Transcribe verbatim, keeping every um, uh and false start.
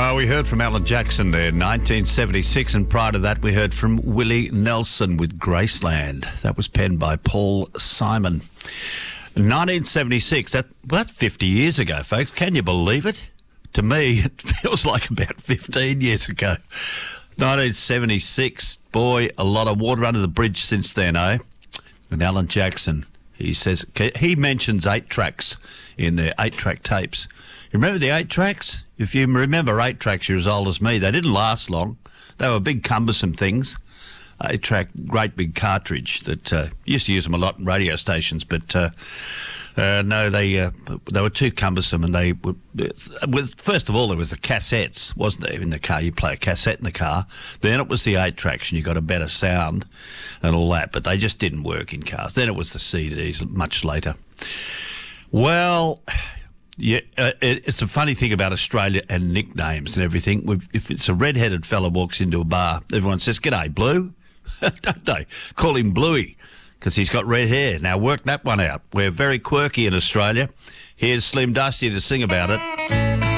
Uh, we heard from Alan Jackson there in nineteen seventy-six, and prior to that we heard from Willie Nelson with Graceland. That was penned by Paul Simon. nineteen seventy-six, that, well, that's fifty years ago, folks. Can you believe it? To me, it feels like about fifteen years ago. nineteen seventy-six, boy, a lot of water under the bridge since then, eh? And Alan Jackson, he says, he mentions eight tracks in their eight-track tapes. You remember the eight tracks? If you remember eight tracks, you're as old as me. They didn't last long. They were big, cumbersome things. Eight-track, great big cartridge that uh, used to use them a lot in radio stations, but uh, uh, no, they uh, they were too cumbersome. And they were, with, first of all, there was the cassettes, wasn't there? In the car, you play a cassette in the car. Then it was the eight tracks, and you got a better sound and all that. But they just didn't work in cars. Then it was the C Ds much later. Well. Yeah, uh, it, it's a funny thing about Australia and nicknames and everything. We've, if it's a red-headed fella walks into a bar, everyone says, "G'day, Blue," don't they? Call him Bluey because he's got red hair. Now work that one out. We're very quirky in Australia. Here's Slim Dusty to sing about it.